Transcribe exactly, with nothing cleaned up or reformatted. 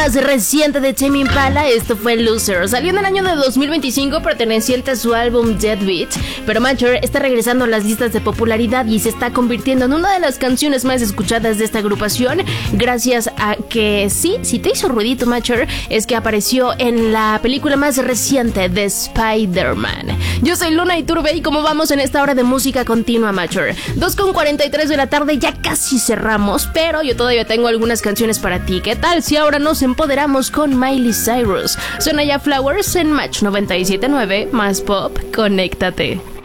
más reciente de Tame Impala, esto fue Loser. Salió en el año de dos mil veinticinco, perteneciente a su álbum Deadbeat, pero Mature está regresando a las listas de popularidad y se está convirtiendo en una de las canciones más escuchadas de esta agrupación, gracias a que sí, si te hizo ruidito Mature, es que apareció en la película más reciente de Spider-Man. Yo soy Luna Iturbe y como vamos en esta hora de música continua Mature, dos con cuarenta y tres de la tarde, ya casi cerramos, pero yo todavía tengo algunas canciones para ti. ¿Qué tal si ahora nos empoderamos con Miley Cyrus? Suena ya Flowers en Match noventa y siete punto nueve, más pop, conéctate.